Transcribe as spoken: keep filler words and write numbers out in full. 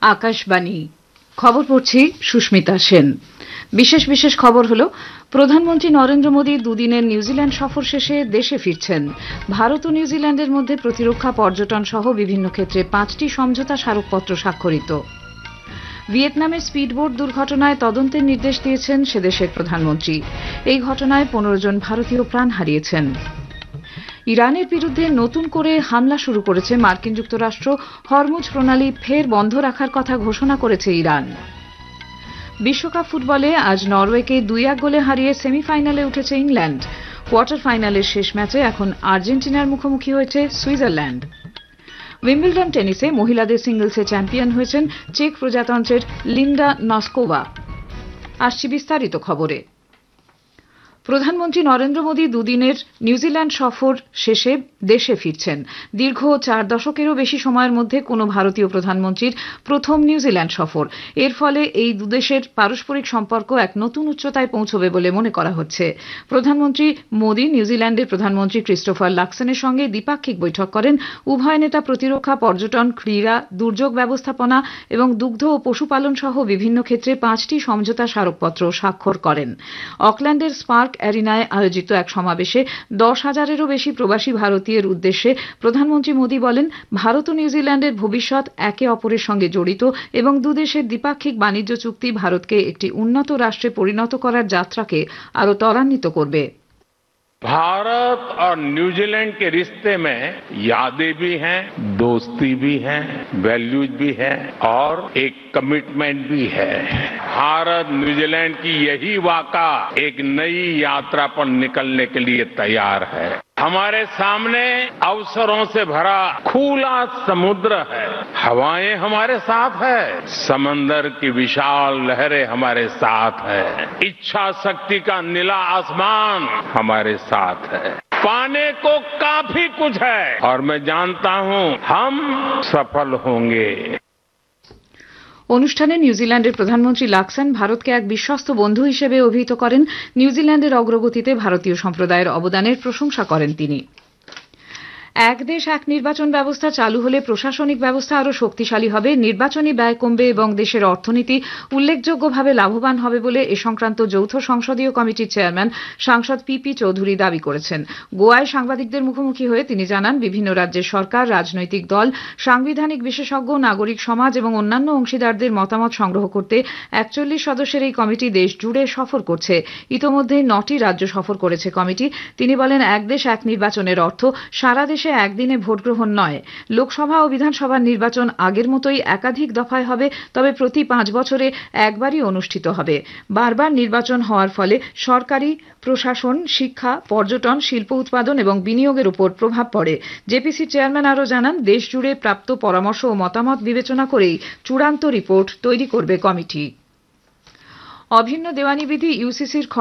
আকাশবাণী খবর পড়ছি সুস্মিতা সেন। বিশেষ বিশেষ খবর হল প্রধানমন্ত্রী নরেন্দ্র মোদী দুদিনের নিউজিল্যান্ড সফর শেষে দেশে ফিরছেন। ভারত ও নিউজিল্যান্ডের মধ্যে প্রতিরক্ষা, পর্যটন সহ বিভিন্ন ক্ষেত্রে পাঁচটি সমঝোতা স্মারকপত্র স্বাক্ষরিত। ভিয়েতনামের স্পিডবোট দুর্ঘটনায় তদন্তের নির্দেশ দিয়েছেন সেদেশের প্রধানমন্ত্রী। এই ঘটনায় পনেরো জন ভারতীয় প্রাণ হারিয়েছেন। ইরানের বিরুদ্ধে নতুন করে হামলা শুরু করেছে মার্কিন যুক্তরাষ্ট্র। হরমুজ প্রণালী ফের বন্ধ রাখার কথা ঘোষণা করেছে ইরান। বিশ্বকাপ ফুটবলে আজ নরওয়েকে দুই এক গোলে হারিয়ে সেমিফাইনালে উঠেছে ইংল্যান্ড। কোয়ার্টার ফাইনালের শেষ ম্যাচে এখন আর্জেন্টিনার মুখোমুখি হয়েছে সুইজারল্যান্ড। উইম্বলডন টেনিসে মহিলাদের সিঙ্গলসে চ্যাম্পিয়ন হয়েছেন চেক প্রজাতন্ত্রের লিন্ডা নস্কোভা। আসছি বিস্তারিত খবরে। প্রধানমন্ত্রী নরেন্দ্র মোদী দুদিনের নিউজিল্যান্ড সফর শেষে দেশে ফিরছেন। দীর্ঘ চার দশকেরও বেশি সময়ের মধ্যে কোনো ভারতীয় প্রধানমন্ত্রীর প্রথম নিউজিল্যান্ড সফর। এর ফলে এই দুদেশের পারস্পরিক সম্পর্ক এক নতুন উচ্চতায় পৌঁছবে বলে মনে করা হচ্ছে। প্রধানমন্ত্রী মোদী নিউজিল্যান্ডের প্রধানমন্ত্রী ক্রিস্টোফার লাক্সনের সঙ্গে দ্বিপাক্ষিক বৈঠক করেন। উভয় নেতা প্রতিরক্ষা, পর্যটন, ক্রীড়া, দুর্যোগ ব্যবস্থাপনা এবং দুগ্ধ ও পশুপালন সহ বিভিন্ন ক্ষেত্রে পাঁচটি সমঝোতা স্মারকপত্র স্বাক্ষর করেন। অকল্যান্ডের স্পার্ক অ্যারিনায় আয়োজিত এক সমাবেশে দশ হাজারেরও বেশি প্রবাসী ভারতীয়ের উদ্দেশ্যে প্রধানমন্ত্রী মোদী বলেন, ভারত ও নিউজিল্যান্ডের ভবিষ্যৎ একে অপরের সঙ্গে জড়িত এবং দুদেশের দ্বিপাক্ষিক বাণিজ্য চুক্তি ভারতকে একটি উন্নত রাষ্ট্রে পরিণত করার যাত্রাকে আরও ত্বরান্বিত করবে। भारत और न्यूजीलैंड के रिश्ते में यादें भी हैं, दोस्ती भी है, वैल्यूज भी है और एक कमिटमेंट भी है। भारत न्यूजीलैंड की यही वाका एक नई यात्रा पर निकलने के लिए तैयार है। हमारे सामने अवसरों से भरा खुला समुद्र है, हवाएं हमारे साथ है, समंदर की विशाल लहरें हमारे साथ है, इच्छा शक्ति का नीला आसमान हमारे साथ है। पाने को काफी कुछ है और मैं जानता हूं हम सफल होंगे। অনুষ্ঠানে নিউজিল্যান্ডের প্রধানমন্ত্রী লাক্সন ভারতকে এক বিশ্বস্ত বন্ধু হিসেবে অভিহিত করেন। নিউজিল্যান্ডের অগ্রগতিতে ভারতীয় সম্প্রদায়ের অবদানের প্রশংসা করেন তিনি। এক দেশ এক নির্বাচন ব্যবস্থা চালু হলে প্রশাসনিক ব্যবস্থা আরও শক্তিশালী হবে, নির্বাচনী ব্যয় কমবে এবং দেশের অর্থনীতি উল্লেখযোগ্যভাবে লাভবান হবে বলে এ সংক্রান্ত যৌথ সংসদীয় কমিটির চেয়ারম্যান সাংসদ পি পি চৌধুরী দাবি করেছেন। গোয়ায় সাংবাদিকদের মুখোমুখি হয়ে তিনি জানান, বিভিন্ন রাজ্যের সরকার, রাজনৈতিক দল, সাংবিধানিক বিশেষজ্ঞ, নাগরিক সমাজ এবং অন্যান্য অংশীদারদের মতামত সংগ্রহ করতে একচল্লিশ সদস্যের এই কমিটি দেশ জুড়ে সফর করছে। ইতোমধ্যে নটি রাজ্য সফর করেছে কমিটি। তিনি বলেন, এক দেশ এক নির্বাচনের অর্থ সারা দেশে একদিনে ভোট গ্রহণ নয়। লোকসভা ও বিধানসভার নির্বাচন আগের মতোই একাধিক দফায় হবে, তবে প্রতি পাঁচ বছরে একবারই অনুষ্ঠিত হবে। বারবার নির্বাচন হওয়ার ফলে সরকারি, প্রশাসন, শিক্ষা, পর্যটন, শিল্প উৎপাদন এবং বিনিয়োগের উপর প্রভাব পড়ে। জেপিসির চেয়ারম্যান আরও জানান, দেশ জুড়ে প্রাপ্ত পরামর্শ ও মতামত বিবেচনা করেই চূড়ান্ত রিপোর্ট তৈরি করবে কমিটি। অভিন্ন দেওয়ানি বিধি ইউসিসির